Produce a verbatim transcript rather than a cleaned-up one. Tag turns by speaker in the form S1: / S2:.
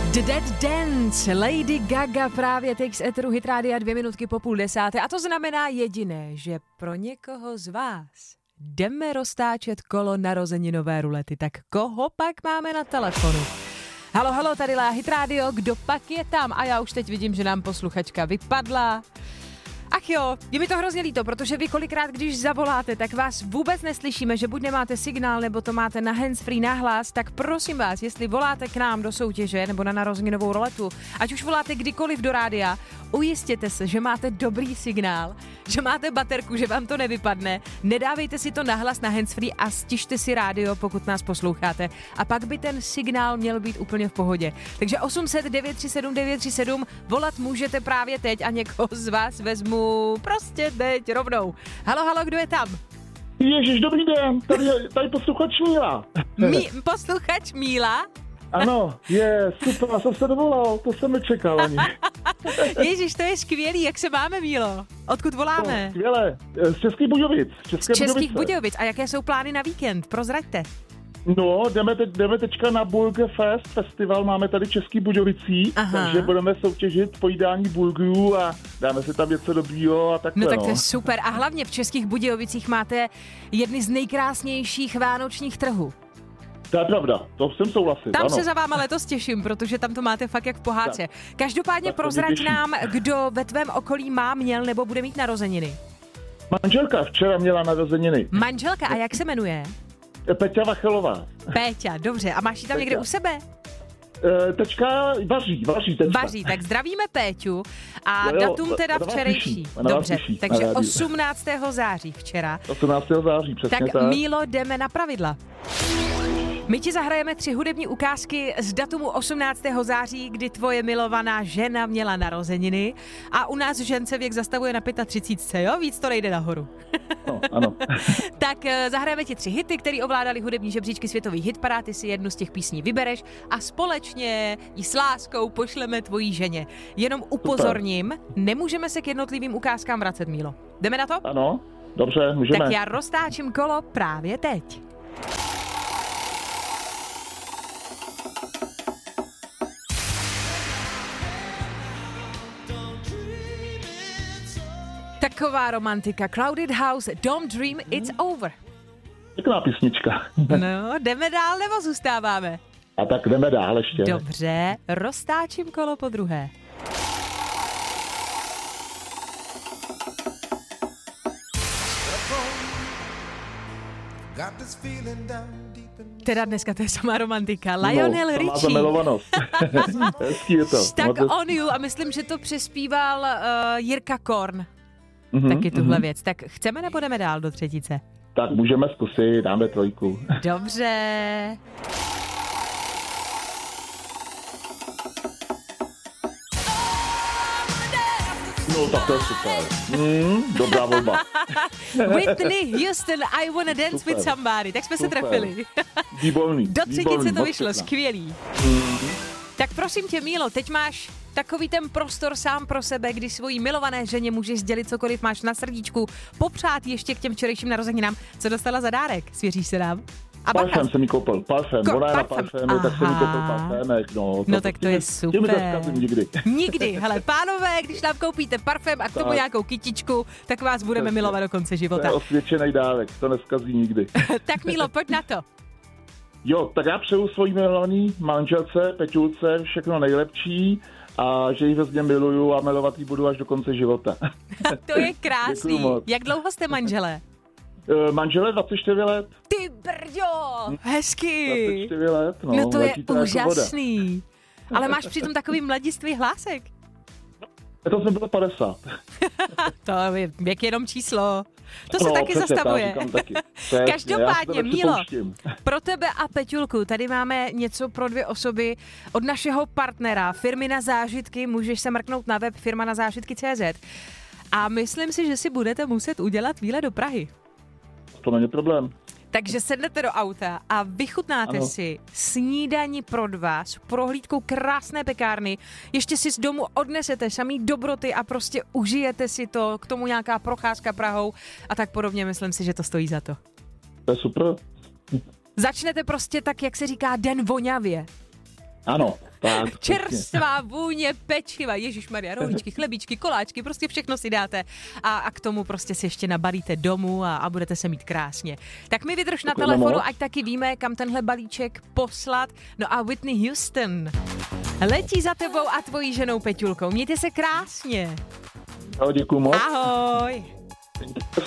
S1: The Dead Dance, Lady Gaga právě teď z éteru Hit Rádia dvě minutky po půl desáté. A to znamená jediné, že pro někoho z vás jdeme roztáčet kolo narozeninové rulety. Tak koho pak máme na telefonu? Halo, halo, tady lá Hit Radio, kdo pak je tam? A já už teď vidím, že nám posluchačka vypadla. Ach jo, je mi to hrozně líto, protože vy kolikrát, když zavoláte, tak vás vůbec neslyšíme, že buď nemáte signál, nebo to máte na handsfree nahlas, tak prosím vás, jestli voláte k nám do soutěže nebo na narozeninovou roletu, ať už voláte kdykoliv do rádia, ujistěte se, že máte dobrý signál, že máte baterku, že vám to nevypadne, nedávejte si to nahlas na handsfree a stižte si rádio, pokud nás posloucháte. A pak by ten signál měl být úplně v pohodě. Takže osm set devět tři sedm devět tři sedm volat můžete právě teď a někoho z vás vezmu prostě teď rovnou. Halo, halo, kdo je tam?
S2: Ježiš, dobrý den, tady, tady posluchač Míla.
S1: Mí, posluchač Míla?
S2: Ano, je, super, já jsem se dovolal, to jsem nečekal ani.
S1: Ježiš, to je skvělý, jak se máme, Mílo? Odkud voláme?
S2: No, skvěle, z Českých Budějovic.
S1: Z Českých Budějovic. A jaké jsou plány na víkend? Prozraďte.
S2: No, jdeme, te, jdeme teďka na Burger Fest festival, máme tady Český Budějovicí,
S1: Aha.
S2: takže budeme soutěžit pojídání burgerů a dáme si tam něco dobrýho a takhle.
S1: No tak to je super. A hlavně v Českých Budějovicích máte jedny z nejkrásnějších vánočních trhů.
S2: To je pravda, to jsem souhlasit.
S1: Tam
S2: ano.
S1: se za váma letos těším, protože tam to máte fakt jak v pohádce. Tak. Každopádně
S2: tak
S1: prozrať nám, kdo ve tvém okolí má, měl nebo bude mít narozeniny.
S2: Manželka včera měla narozeniny.
S1: Manželka, a jak se jmenuje?
S2: Peťa Vachelová.
S1: Péťa, dobře. A máš ji tam
S2: Peťa.
S1: někde u sebe?
S2: E, tečka vaří, vaří teďka.
S1: Vaří, tak zdravíme Péťu a
S2: jo, jo,
S1: datum teda
S2: na vás
S1: včerejší.
S2: píší, na vás
S1: Dobře,
S2: píší,
S1: takže
S2: na rádiu.
S1: osmnáctého září včera.
S2: osmnáctého září, přesně
S1: Tak,
S2: tak.
S1: Mílo, jdeme na pravidla. My ti zahrajeme tři hudební ukázky z datumu osmnáctého září, kdy tvoje milovaná žena měla narozeniny a u nás žen se věk zastavuje na třicet pět, jo? Víc to nejde nahoru.
S2: No, ano.
S1: Tak eh, zahrajeme ti tři hity, které ovládaly hudební žebříčky světových hitparád, ty si jednu z těch písní vybereš a společně ji s láskou pošleme tvojí ženě. Jenom upozorním, nemůžeme se k jednotlivým ukázkám vracet, Mílo. Jdeme na to?
S2: Ano, dobře, můžeme.
S1: Tak já roztáčím kolo právě teď. Taková romantika. Crowded House, Don't Dream, It's Over.
S2: Pěkná písnička.
S1: No, jdeme dál nebo zůstáváme?
S2: A tak jdeme dál ještě.
S1: Dobře, roztáčím kolo po druhé. Teda dneska to je samá romantika. Lionel
S2: no,
S1: Richie.
S2: zamilovanost. Hezký je to.
S1: Stuck on You a myslím, že to přespíval uh, Jirka Korn.
S2: Mm-hmm,
S1: Taky tuhle
S2: mm-hmm.
S1: věc. Tak chceme nebo jdeme dál do třetice?
S2: Tak můžeme zkusit, dáme trojku.
S1: Dobře.
S2: No tak to je super. Mm, dobrá volba.
S1: Whitney Houston, I Wanna Dance
S2: Super.
S1: With Somebody. Tak jsme
S2: Super.
S1: se trefili.
S2: Výborný.
S1: Do třetice
S2: výborný,
S1: to vyšlo,
S2: pěkná.
S1: skvělý.
S2: Mm.
S1: Tak prosím tě, Mílo, teď máš takový ten prostor sám pro sebe, kdy svojí milované ženě můžeš sdělit cokoliv máš na srdíčku, popřát ještě k těm včerejším narozeninám. Co dostala za dárek? Svěříš se nám? A
S2: Parfém jsem jí koupil, parfém.
S1: Ko-
S2: Ona je na
S1: parfém.
S2: parfémy, tak jsem jí koupil
S1: Aha.
S2: parfémek. No,
S1: No tak to je super.
S2: Tím neskazím nikdy.
S1: Nikdy. Hele, pánové, když nám koupíte parfém a k tomu
S2: Tak.
S1: nějakou kytičku, tak vás budeme
S2: Přesně.
S1: milovat do konce
S2: To je
S1: života.
S2: osvědčený dárek, to neskazí nikdy.
S1: Tak Mílo, pojď na to.
S2: Jo, tak já přeju svojí milovaný manželce, Peťulce, všechno nejlepší a že ji hrozně miluju a milovat ji budu až do konce života.
S1: To je
S2: Děkuju
S1: krásný.
S2: moc.
S1: Jak dlouho jste manželé?
S2: E, Manžele dvacet čtyři let.
S1: Ty brďo, hezky.
S2: dvacet čtyři let, no.
S1: No to je
S2: letí jako voda.
S1: úžasný. Ale máš přitom takový mladistvý hlásek.
S2: To jsem byl padesát.
S1: To je věk jenom číslo. To se
S2: No,
S1: taky
S2: přesně,
S1: zastavuje.
S2: to já říkám taky. Přesně,
S1: Každopádně,
S2: já si to
S1: Mílo,
S2: nepřipouštím.
S1: pro tebe a Peťulku, tady máme něco pro dvě osoby od našeho partnera, firmy Na zážitky. Můžeš se mrknout na web firma na zážitky tečka cé zet. A myslím si, že si budete muset udělat výlet do Prahy.
S2: To není problém.
S1: Takže sednete do auta a vychutnáte
S2: Ano.
S1: si snídani pro dva s prohlídkou krásné pekárny. Ještě si z domu odnesete samý dobroty a prostě užijete si to, k tomu nějaká procházka Prahou a tak podobně. Myslím si, že to stojí za to.
S2: To je super.
S1: Začnete prostě tak, jak se říká, den vonavě.
S2: Ano. Tak,
S1: čerstvá vůně pečiva, ježišmarja, rohlíčky, chlebíčky, koláčky, prostě všechno si dáte a, a k tomu prostě si ještě nabalíte domů a, a budete se mít krásně. Tak mi vydrž na telefonu, ať taky víme, kam tenhle balíček poslat. No a Whitney Houston letí za tebou a tvojí ženou Peťulkou. Mějte se krásně.
S2: Jo, děkuju moc.
S1: Ahoj.